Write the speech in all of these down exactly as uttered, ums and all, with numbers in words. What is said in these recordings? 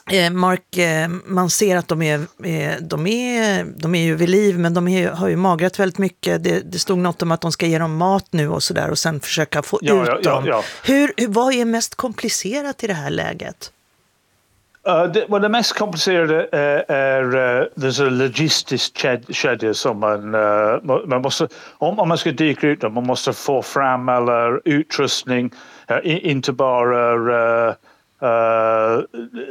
Eh, Mark, eh, man ser att de är, eh, de är, de är ju vid liv, men de är, har ju magrat väldigt mycket. Det, det stod något om att de ska ge dem mat nu och sådär och sen försöka få ja, ut ja, ja, dem. ja. Hur, hur, vad är mest komplicerat i det här läget? Uh, det, well, det mest komplicerade är, är uh, there's a logistisk kedja som man, uh, man måste, om, om man ska dyka ut dem, man måste få fram alla utrustning, uh, inte bara uh, uh,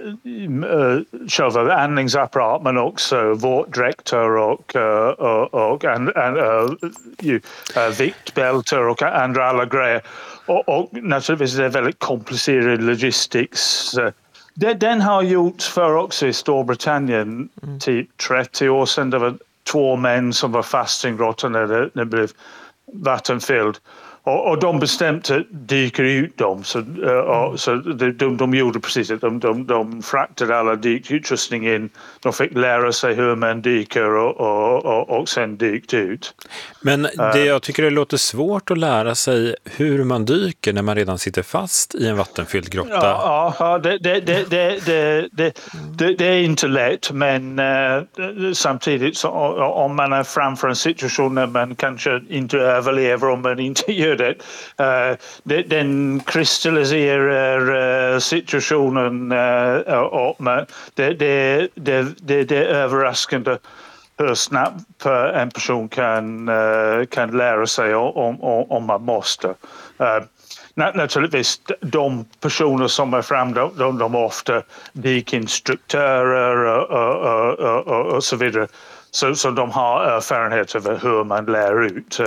uh, själva andningsapparat men också våtdräkter och, uh, och, och and, and, uh, uh, viktbälter och andra alla grejer. Och, och naturligtvis är det väldigt komplicerad logistics. Uh, Den har gjorts för också i Storbritannien mm. typ trettio år sedan. Det var två män som var fast i en grotta när det, när det blev vattenfylld. Och, och de bestämde att dyka ut dem. Så, uh, och, så de, de, de gjorde precis det. De, de, de fraktade alla dykutrustning in. De fick lära sig hur man dyker och, och, och, och sen dykt ut. Men det, jag tycker det låter svårt att lära sig hur man dyker när man redan sitter fast i en vattenfylld grotta. Ja, ja det, det, det, det, det, det, det, det är inte lätt, men uh, samtidigt så, om man är framför en situation där man kanske inte överlever om man inte gör det. Uh, det den kristalliserar uh, situationen uh, och man, det, det, det, det, det är överraskande hur snabbt en person kan, uh, kan lära sig om, om, om man måste. Uh, Naturligtvis, de personer som är fram, de, de, de är ofta dykinstruktörer och, och, och, och, och så vidare. Så, så de har erfarenhet över hur man lär ut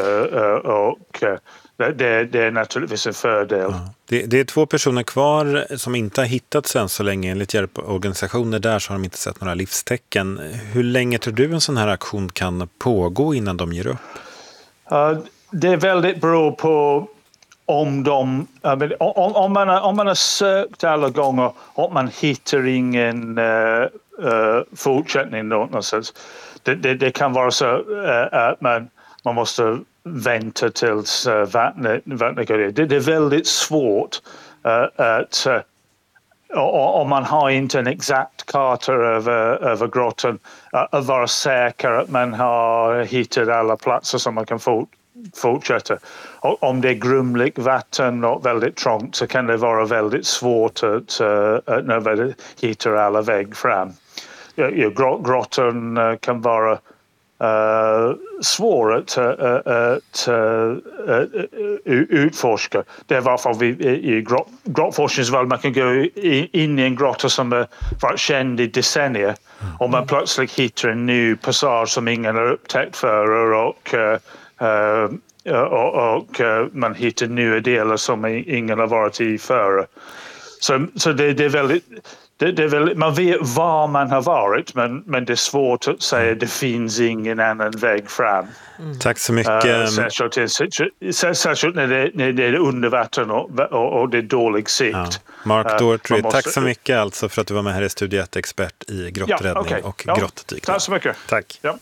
och det, det är naturligtvis en fördel. Ja. Det, det är två personer kvar som inte har hittats än så länge. Enligt hjälporganisationer där så har de inte sett några livstecken. Hur länge tror du en sån här aktion kan pågå innan de ger upp? Uh, det är väldigt bra på om de, om, om, man har, om man har sökt alla gånger och man hittar ingen uh, uh, fortsättning någonstans. Det, det, det kan vara så uh, att man, man måste vänta tills uh, vattnet, vattnet går ner. Det, det är väldigt svårt uh, att uh, om man har inte en exakt karta över, över grottan uh, att vara säker att man har hittat alla platser som man kan få fortsätta. Och om det är grumligt vatten och väldigt trångt så kan det vara väldigt svårt att, uh, att när man hittar alla väg fram. Ja, ja, grottan uh, kan vara uh, svår att, uh, att uh, uh, utforska. Det är varför vi i grott, grottforskningsvärlden man kan gå in i en grotta som har varit känd i decennier och man plötsligt hittar en ny passage som ingen har upptäckt förr och uh, Uh, och, och uh, man hittar nya delar som ingen har varit i förr. Så, så det, det är väldigt, det, det är väldigt, man vet var man har varit men, men det är svårt att säga att det finns ingen annan väg fram. Mm. Tack så mycket. Uh, särskilt, särskilt när, det, när det är under vatten och, och, och det är dålig sikt. Ja. Mark Daugherty, uh, måste... tack så mycket alltså för att du var med här i studion, expert i grotträddning ja, okay. och ja, grottdykning. Tack så mycket. Tack. Ja.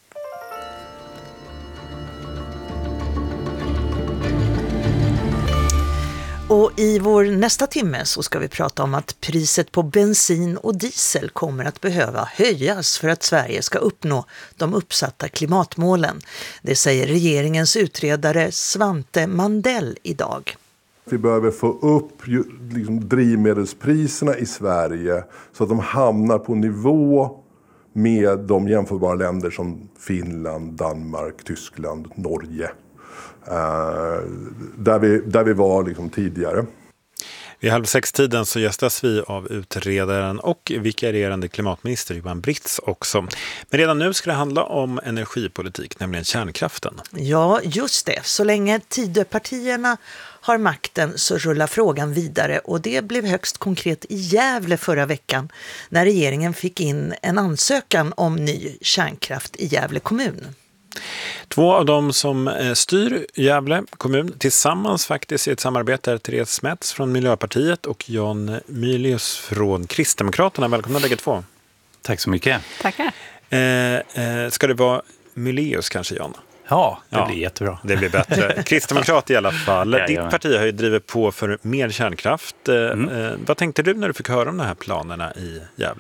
Och i vår nästa timme så ska vi prata om att priset på bensin och diesel kommer att behöva höjas för att Sverige ska uppnå de uppsatta klimatmålen. Det säger regeringens utredare Svante Mandell idag. Vi behöver få upp liksom, drivmedelspriserna i Sverige så att de hamnar på nivå med de jämförbara länder som Finland, Danmark, Tyskland, Norge. Uh, där, vi, där vi var liksom tidigare. Vid halv sex tiden så gästas vi av utredaren och vikarierande klimatminister Johan Britz också. Men redan nu ska det handla om energipolitik, nämligen kärnkraften. Ja, just det. Så länge Tidöpartierna har makten så rullar frågan vidare och det blev högst konkret i Gävle förra veckan när regeringen fick in en ansökan om ny kärnkraft i Gävle kommun. Två av dem som styr Gävle kommun tillsammans faktiskt i ett samarbete är Therese Smets från Miljöpartiet och Jan Mylius från Kristdemokraterna. Välkomna bägge två. Tack så mycket. Tackar. Eh, eh, ska det vara Mylius kanske, Jan? Ja, det ja, blir jättebra. Det blir bättre. Kristdemokrat i alla fall. Ja, Ditt ja. parti har ju drivit på för mer kärnkraft. Mm. Eh, vad tänkte du när du fick höra om de här planerna i Gävle?